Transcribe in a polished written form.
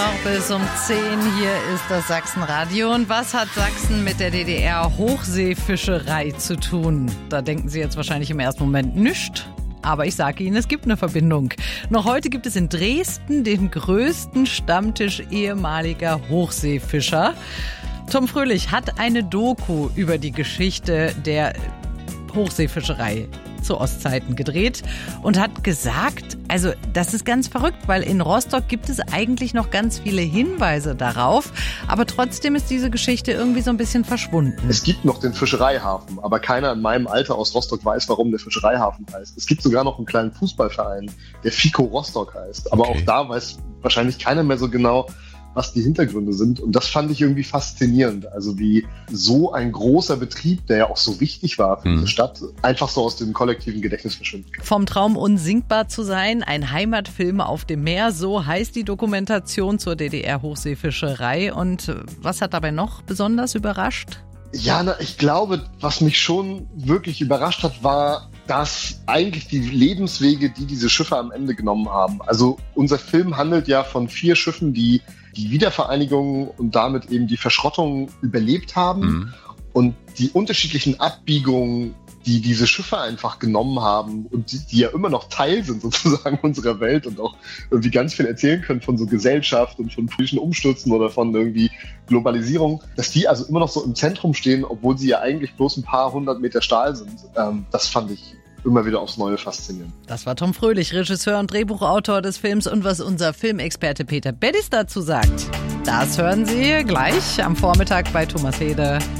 noch bis um 10. Hier ist das Sachsenradio. Und was hat Sachsen mit der DDR-Hochseefischerei zu tun? Da denken Sie jetzt wahrscheinlich im ersten Moment nichts. Aber ich sage Ihnen, es gibt eine Verbindung. Noch heute gibt es in Dresden den größten Stammtisch ehemaliger Hochseefischer. Tom Fröhlich hat eine Doku über die Geschichte der Hochseefischerei zu Ostzeiten gedreht und hat gesagt, also das ist ganz verrückt, weil in Rostock gibt es eigentlich noch ganz viele Hinweise darauf, aber trotzdem ist diese Geschichte irgendwie so ein bisschen verschwunden. Es gibt noch den Fischereihafen, aber keiner in meinem Alter aus Rostock weiß, warum der Fischereihafen heißt. Es gibt sogar noch einen kleinen Fußballverein, der FICO Rostock heißt, aber auch da weiß wahrscheinlich keiner mehr so genau, was die Hintergründe sind. Und das fand ich irgendwie faszinierend. Also wie so ein großer Betrieb, der ja auch so wichtig war für diese Stadt, einfach so aus dem kollektiven Gedächtnis verschwindet. Vom Traum unsinkbar zu sein, ein Heimatfilm auf dem Meer, so heißt die Dokumentation zur DDR-Hochseefischerei. Und was hat dabei noch besonders überrascht? Ja, ich glaube, was mich schon wirklich überrascht hat, war, dass eigentlich die Lebenswege, die diese Schiffe am Ende genommen haben. Also unser Film handelt ja von 4 Schiffen, die die Wiedervereinigung und damit eben die Verschrottung überlebt haben. Und die unterschiedlichen Abbiegungen, die diese Schiffe einfach genommen haben und die ja immer noch Teil sind sozusagen unserer Welt und auch irgendwie ganz viel erzählen können von so Gesellschaft und von politischen Umstürzen oder von irgendwie Globalisierung, dass die also immer noch so im Zentrum stehen, obwohl sie ja eigentlich bloß ein paar 100 Meter Stahl sind. Das fand ich immer wieder aufs Neue faszinierend. Das war Tom Fröhlich, Regisseur und Drehbuchautor des Films. Und was unser Filmexperte Peter Bedis dazu sagt, das hören Sie gleich am Vormittag bei Thomas Hede.